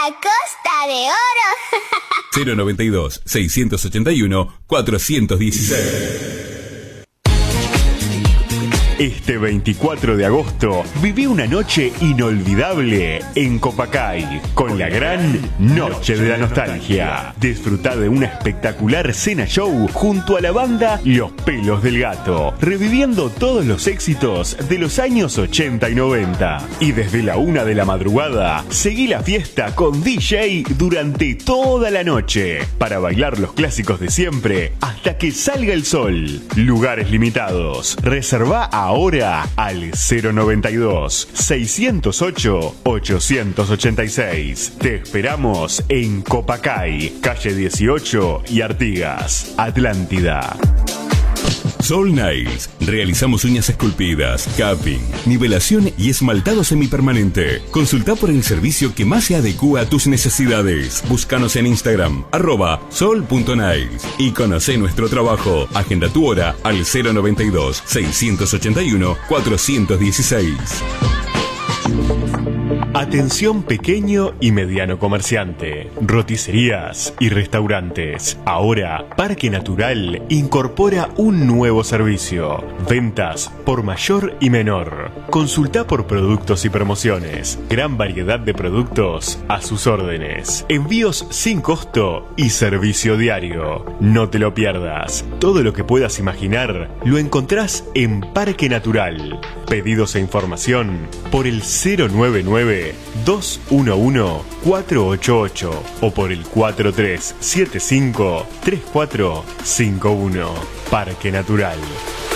A costa de oro. 092-681-416. Este 24 de agosto viví una noche inolvidable en Copacay con la gran Noche de la Nostalgia. Disfrutá de una espectacular cena show junto a la banda Los Pelos del Gato, reviviendo todos los éxitos de los años 80 y 90. Y desde la 1 de la madrugada, seguí la fiesta con DJ durante toda la noche para bailar los clásicos de siempre hasta que salga el sol. Lugares limitados. Reservá ahora al 092-608-886. Te esperamos en Copacay, calle 18 y Artigas, Atlántida. Soul Nails. Realizamos uñas esculpidas, capping, nivelación y esmaltado semipermanente. Consulta por el servicio que más se adecua a tus necesidades. Búscanos en Instagram, @sol.nails. Y conoce nuestro trabajo. Agenda tu hora al 092-681-416. Atención pequeño y mediano comerciante, roticerías y restaurantes. Ahora, Parque Natural incorpora un nuevo servicio. Ventas por mayor y menor. Consulta por productos y promociones. Gran variedad de productos a sus órdenes. Envíos sin costo y servicio diario. No te lo pierdas. Todo lo que puedas imaginar lo encontrás en Parque Natural. Pedidos e información por el 099-211-488 o por el 4375-3451. Parque Natural.